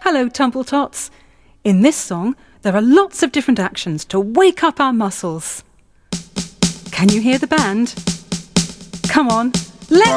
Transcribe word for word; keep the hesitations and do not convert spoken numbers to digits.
Hello, Tumble-tots. In this song, there are lots of different actions to wake up our muscles. Can you hear the band? Come on, let's